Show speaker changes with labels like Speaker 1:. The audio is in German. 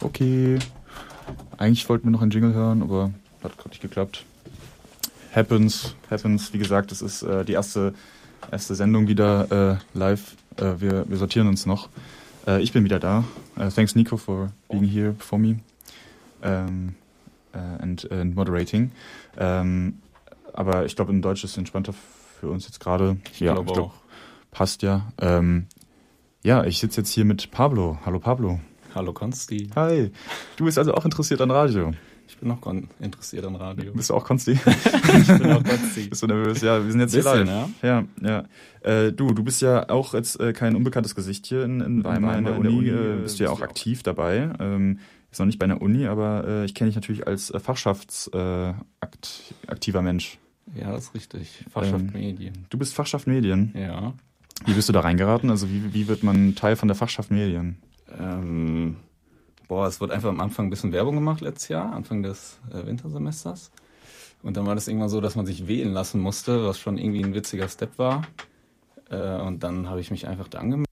Speaker 1: Okay. Eigentlich wollten wir noch einen Jingle hören, aber hat gerade nicht geklappt. Happens. Wie gesagt, das ist die erste Sendung wieder live. Wir sortieren uns noch. Ich bin wieder da. Thanks Nico for being here before me and moderating. Aber ich glaube, in Deutsch ist es entspannter für uns jetzt gerade. Ja, ich glaube, passt ja. Ja, ich sitze jetzt hier mit Pablo. Hallo Pablo.
Speaker 2: Hallo Konsti.
Speaker 1: Hi. Du bist also auch interessiert an Radio?
Speaker 2: Ich bin auch interessiert an Radio.
Speaker 1: Bist du auch Konsti?
Speaker 2: Ich bin auch Konsti.
Speaker 1: Bist du nervös? Ja, wir sind jetzt hier live. Ja. Du bist ja auch jetzt kein unbekanntes Gesicht hier in Weimar in der Uni. Bist du ja auch aktiv dabei. Ist noch nicht bei einer Uni, aber ich kenne dich natürlich als fachschaftsaktiver Mensch.
Speaker 2: Ja, das ist richtig. Fachschaft Medien.
Speaker 1: Du bist Fachschaft Medien?
Speaker 2: Ja.
Speaker 1: Wie bist du da reingeraten? Also wie wird man Teil von der Fachschaft Medien?
Speaker 2: Es wurde einfach am Anfang ein bisschen Werbung gemacht letztes Jahr, Anfang des Wintersemesters. Und dann war das irgendwann so, dass man sich wählen lassen musste, was schon irgendwie ein witziger Step war. Und dann habe ich mich einfach da angemeldet.